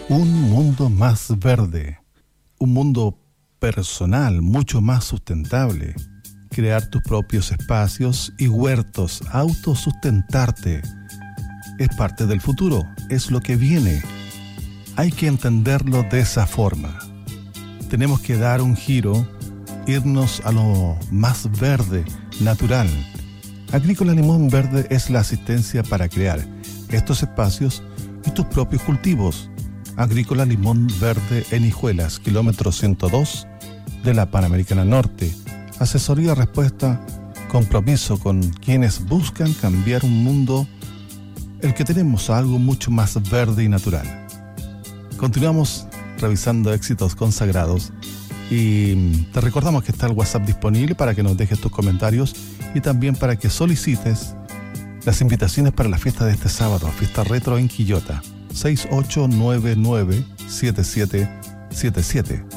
Un mundo más verde, un mundo personal, mucho más sustentable. Crear tus propios espacios y huertos, autosustentarte. Es parte del futuro, es lo que viene. Hay que entenderlo de esa forma. Tenemos que dar un giro, irnos a lo más verde, natural. Agrícola Limón Verde es la asistencia para crear estos espacios y tus propios cultivos. Agrícola Limón Verde en Hijuelas, kilómetro 102 de la Panamericana Norte. Asesoría, respuesta, compromiso con quienes buscan cambiar un mundo, el que tenemos, a algo mucho más verde y natural. Continuamos revisando éxitos consagrados y te recordamos que está el WhatsApp disponible para que nos dejes tus comentarios y también para que solicites las invitaciones para la fiesta de este sábado, fiesta retro en Quillota. 6899-7777.